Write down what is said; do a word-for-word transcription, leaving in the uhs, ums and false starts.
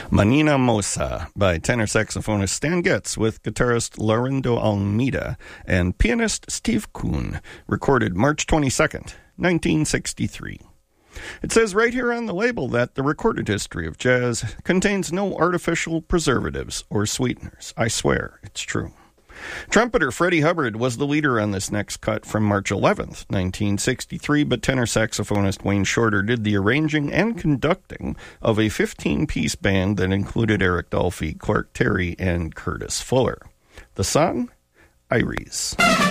Manina Mosa by tenor saxophonist Stan Getz with guitarist Laurindo Almeida and pianist Steve Kuhn, recorded March twenty-second, nineteen sixty-three. It says right here on the label that the recorded history of jazz contains no artificial preservatives or sweeteners. I swear, it's true. Trumpeter Freddie Hubbard was the leader on this next cut from March eleventh, nineteen sixty-three, but tenor saxophonist Wayne Shorter did the arranging and conducting of a fifteen-piece band that included Eric Dolphy, Clark Terry, and Curtis Fuller. The song, Iries.